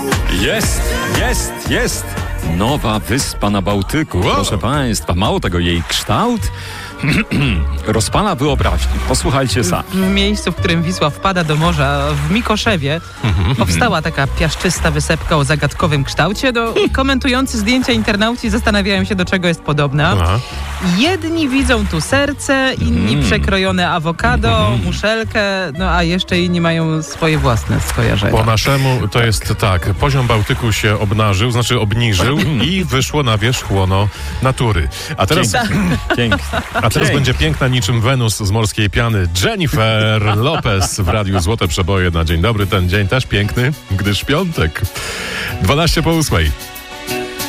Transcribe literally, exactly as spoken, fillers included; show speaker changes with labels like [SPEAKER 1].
[SPEAKER 1] Jest, jest, jest! Nowa wyspa na Bałtyku,
[SPEAKER 2] Wow.
[SPEAKER 1] proszę Państwa. Mało tego, jej kształt rozpala wyobraźnię. Posłuchajcie sami.
[SPEAKER 3] W miejscu, w którym Wisła wpada do morza, w Mikoszewie, powstała taka piaszczysta wysepka o zagadkowym kształcie. No, komentujący zdjęcia internauci zastanawiają się, do czego jest podobna.
[SPEAKER 2] Aha.
[SPEAKER 3] Jedni widzą tu serce, inni
[SPEAKER 1] Mm.
[SPEAKER 3] przekrojone awokado, muszelkę, no a jeszcze inni mają swoje własne skojarzenia.
[SPEAKER 2] Po naszemu to jest tak, poziom Bałtyku się obnażył, znaczy obniżył i wyszło na wierzch łono natury. A teraz,
[SPEAKER 1] Pięknie.
[SPEAKER 2] a teraz
[SPEAKER 1] Pięknie.
[SPEAKER 2] będzie piękna niczym Wenus z morskiej piany Jennifer Lopez w Radiu Złote Przeboje na dzień dobry. Ten dzień też piękny, gdyż piątek. dwanaście po ósmej.